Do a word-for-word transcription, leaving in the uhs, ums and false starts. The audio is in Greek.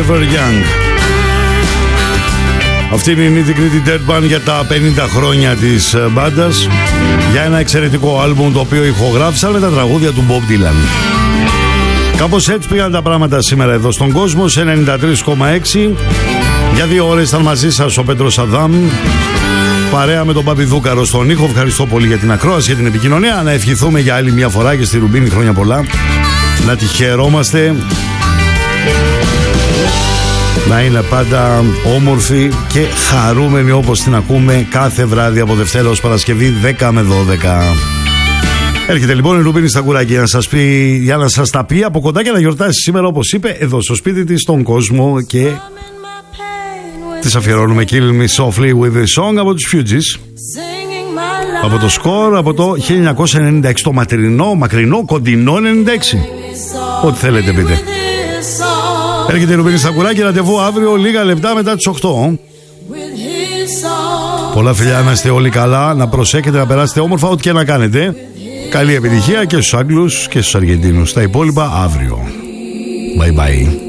Forever Young. Αυτή είναι η Nitty Gritty Dirt Band για τα πενήντα χρόνια της μπάντας, για ένα εξαιρετικό άλμπουμ το οποίο ηχογράφησαν με τα τραγούδια του Bob Dylan. Κάπως έτσι πήγαν τα πράγματα σήμερα εδώ στον κόσμο σε ενενήντα τρία κόμμα έξι. Για δύο ώρες ήταν μαζί σας ο Πέτρος Αδάμ, παρέα με τον Παπιδούκαρο στον ήχο. Ευχαριστώ πολύ για την ακρόαση, για την επικοινωνία. Να ευχηθούμε για άλλη μια φορά και στη Ρουμπίνη χρόνια πολλά. Να τη χαιρόμαστε. Να είναι πάντα όμορφη και χαρούμενη όπως την ακούμε κάθε βράδυ από Δευτέρα ως Παρασκευή δέκα με δώδεκα. Έρχεται λοιπόν η Ρουμπίνη στα κουράκια για να σας πει, για να σας τα πει από κοντά και να γιορτάσει σήμερα όπως είπε εδώ στο σπίτι της στον κόσμο, και της αφιερώνουμε Kill Me Softly with a Song από τους Fugees, από το σκορ από το χίλια εννιακόσια ενενήντα έξι, το μακρινό, μακρινό, κοντινό ενενήντα έξι. Ό,τι θέλετε πείτε. Έρχεται η Ρουμπίνη στα κουράκια, ραντεβού αύριο λίγα λεπτά μετά τις οκτώ. Πολλά φιλιά, να είστε όλοι καλά, να προσέχετε, να περάσετε όμορφα ό,τι και να κάνετε. Καλή επιτυχία και στους Άγγλους και στους Αργεντίνους. Τα υπόλοιπα αύριο. Bye bye.